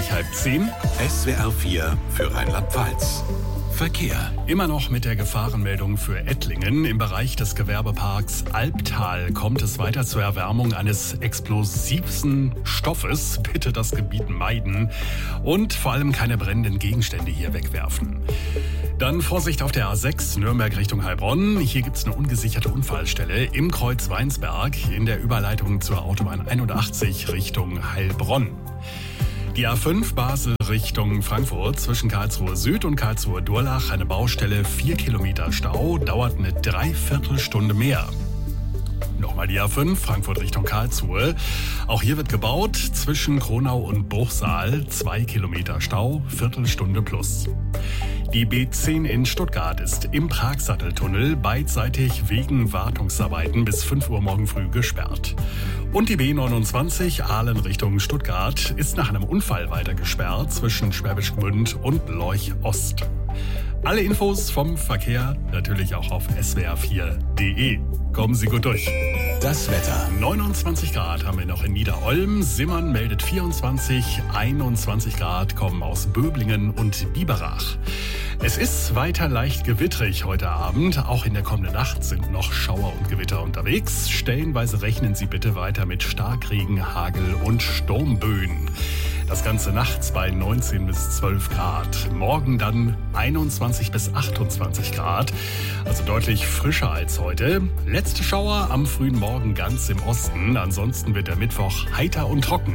gleich 9:30. SWR 4 für Rheinland-Pfalz. Verkehr. Immer noch mit der Gefahrenmeldung für Ettlingen. Im Bereich des Gewerbeparks Albtal kommt es weiter zur Erwärmung eines explosivsten Stoffes. Bitte das Gebiet meiden und vor allem keine brennenden Gegenstände hier wegwerfen. Dann Vorsicht auf der A6 Nürnberg Richtung Heilbronn. Hier gibt es eine ungesicherte Unfallstelle im Kreuz Weinsberg in der Überleitung zur Autobahn 81 Richtung Heilbronn. Die A5 Basel Richtung Frankfurt zwischen Karlsruhe Süd und Karlsruhe Durlach eine Baustelle, 4 Kilometer Stau, dauert eine Dreiviertelstunde mehr. Nochmal die A5 Frankfurt Richtung Karlsruhe. Auch hier wird gebaut zwischen Kronau und Bruchsal, 2 Kilometer Stau, Viertelstunde plus. Die B10 in Stuttgart ist im Pragsatteltunnel beidseitig wegen Wartungsarbeiten bis 5 Uhr morgen früh gesperrt. Und die B29 Aalen Richtung Stuttgart ist nach einem Unfall weiter gesperrt zwischen Schwäbisch Gmünd und Lorch Ost. Alle Infos vom Verkehr natürlich auch auf swr4.de. Kommen Sie gut durch. Das Wetter. 29 Grad haben wir noch in Niederolm. Simmern meldet 24, 21 Grad kommen aus Böblingen und Biberach. Es ist weiter leicht gewittrig heute Abend. Auch in der kommenden Nacht sind noch Schauer und Gewitter unterwegs. Stellenweise rechnen Sie bitte weiter mit Starkregen, Hagel und Sturmböen. Das Ganze nachts bei 19 bis 12 Grad. Morgen dann 21 bis 28 Grad. Also deutlich frischer als heute. Letzte Schauer am frühen Morgen ganz im Osten. Ansonsten wird der Mittwoch heiter und trocken.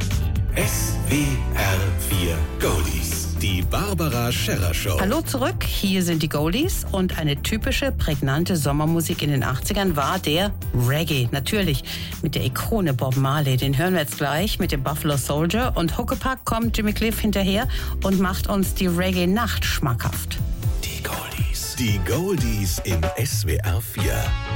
SWR 4 Goldies. Die Barbara Scherrer Show. Hallo zurück, hier sind die Goldies und eine typische prägnante Sommermusik in den 80ern war der Reggae. Natürlich mit der Ikone Bob Marley, den hören wir jetzt gleich mit dem Buffalo Soldier und Huckepack kommt Jimmy Cliff hinterher und macht uns die Reggae-Nacht schmackhaft. Die Goldies. Die Goldies in SWR 4.